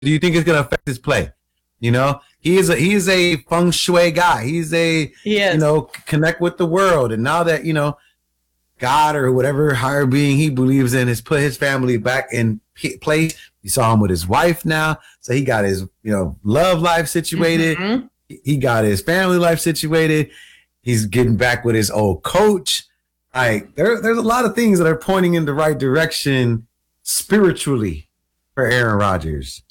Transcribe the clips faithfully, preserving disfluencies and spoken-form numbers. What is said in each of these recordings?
do you think it's going to affect his play? You know, he is a he is a feng shui guy. He's a you know connect with the world. And now that you know God or whatever higher being he believes in has put his family back in place. You saw him with his wife now, so he got his you know love life situated. Mm-hmm. He got his family life situated. He's getting back with his old coach. Like there, there's a lot of things that are pointing in the right direction spiritually for Aaron Rodgers.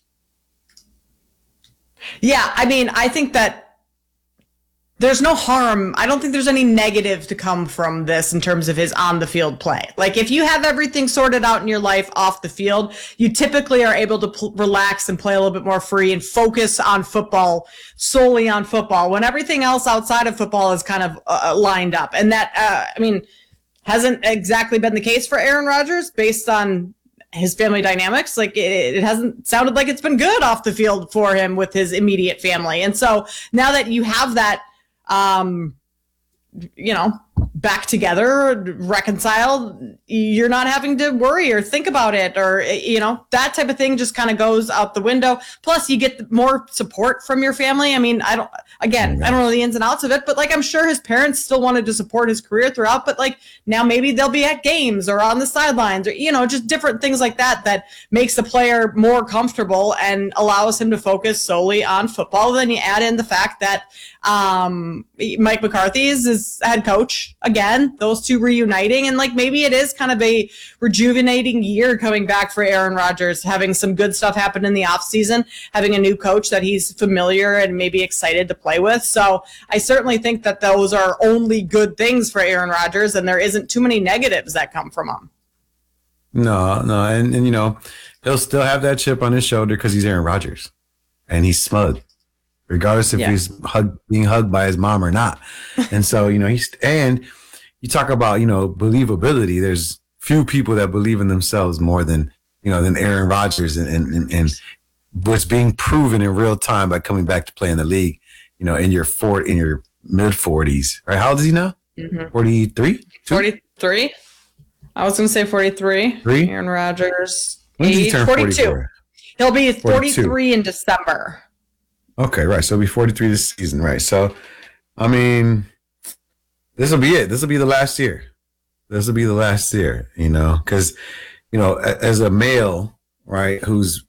Yeah, I mean, I think that there's no harm. I don't think there's any negative to come from this in terms of his on-the-field play. Like, if you have everything sorted out in your life off the field, you typically are able to pl- relax and play a little bit more free and focus on football, solely on football, when everything else outside of football is kind of uh, lined up. And that, uh, I mean, hasn't exactly been the case for Aaron Rodgers based on his family dynamics. Like it, it hasn't sounded like it's been good off the field for him with his immediate family. And so now that you have that, um, you know, back together, reconciled, you're not having to worry or think about it or, you know, that type of thing just kind of goes out the window. Plus you get more support from your family. I mean, I don't, again, I don't know the ins and outs of it, but like, I'm sure his parents still wanted to support his career throughout, but like now maybe they'll be at games or on the sidelines or, you know, just different things like that, that makes the player more comfortable and allows him to focus solely on football. Then you add in the fact that, um, Mike McCarthy is his head coach again, those two reuniting, and like maybe it is kind of a rejuvenating year coming back for Aaron Rodgers, having some good stuff happen in the offseason, having a new coach that he's familiar and maybe excited to play with. So I certainly think that those are only good things for Aaron Rodgers, and there isn't too many negatives that come from him. No, no, and, and you know, he'll still have that chip on his shoulder because he's Aaron Rodgers and he's smug, regardless if yeah. he's hug, being hugged by his mom or not. And so, you know, he's, and you talk about, you know, believability. There's few people that believe in themselves more than, you know, than Aaron Rodgers and, and, and what's being proven in real time by coming back to play in the league, you know, in your four, in your mid forties, right? How old is he now? Mm-hmm. forty-three? forty-three? I was going to say forty-three. Three? Aaron Rodgers. When did he turn forty-two. He'll be forty-three forty-two in December. Okay, right. So he'll be forty-three this season, right? So, I mean, this will be it. This will be the last year. This will be the last year, you know, because, you know, as a male, right, who's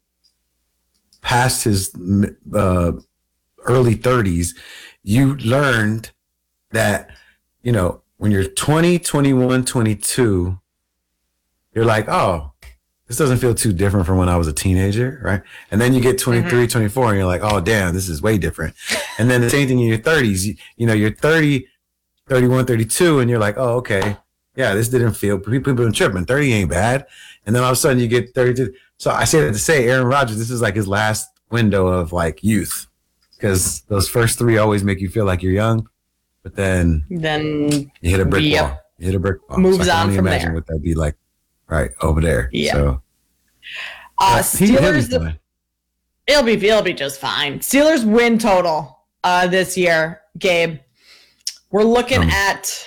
past his uh, early thirties, you learned that, you know, when you're twenty, twenty-one, twenty-two, you're like, oh, this doesn't feel too different from when I was a teenager, right? And then you get twenty-three, mm-hmm. twenty-four, and you're like, oh, damn, this is way different. And then the same thing in your thirties, you, you know, you're thirty, thirty-one, thirty-two, and you're like, oh, okay, yeah, this didn't feel, people have been tripping, thirty ain't bad. And then all of a sudden you get thirty-two. So I say that to say Aaron Rodgers, this is like his last window of like youth, because those first three always make you feel like you're young, but then, then you hit a brick yep. wall. You hit a brick wall. Moves so I can on only from imagine there. what that'd be like. Right over there. Yeah. So, uh, Steelers. The, it'll be it'll be just fine. Steelers win total uh, this year, Gabe. We're looking um, at.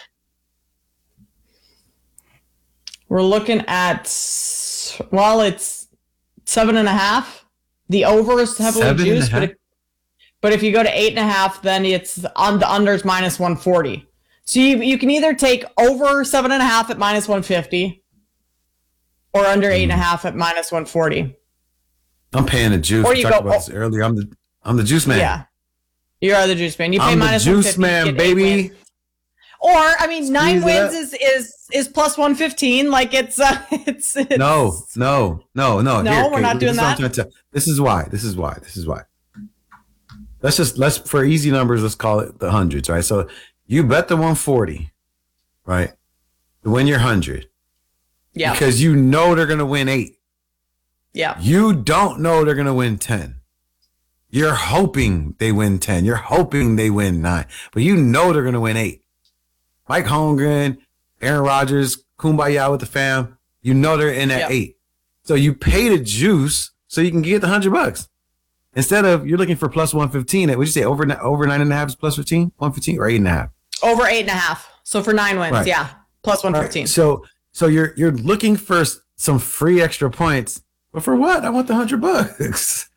We're looking at. Well, it's seven and a half. The over is heavily juiced, but if, but if you go to eight and a half, then it's on the unders minus one forty. So you you can either take over seven and a half at minus one fifty. Or under eight and a half at minus one forty. I'm paying the juice. Or we you talked go, about this earlier. I'm the I'm the juice man. Yeah, you are the juice man. You pay I'm minus the juice man, baby. Or I mean, Squeeze nine wins up. is is is plus one fifteen. Like it's uh, it's, it's no, no, no, no. No, Here, we're not doing that. To, this is why. This is why. This is why. Let's just let's for easy numbers. Let's call it the hundreds, right? So you bet the one forty, right, to win your hundred. Yeah. Because you know they're going to win eight. Yeah. You don't know they're going to win ten. You're hoping they win ten. You're hoping they win nine. But you know they're going to win eight. Mike Holmgren, Aaron Rodgers, kumbaya with the fam. You know they're in at yep. eight. So you pay the juice so you can get the one hundred bucks. Instead of you're looking for plus one fifteen. Would you say over, over nine and a half is plus fifteen? one fifteen or eight and a half? Over eight and a half. So for nine wins, right. yeah. Plus one fifteen. Right. So So you're you're looking for some free extra points, but for what? I want the hundred bucks.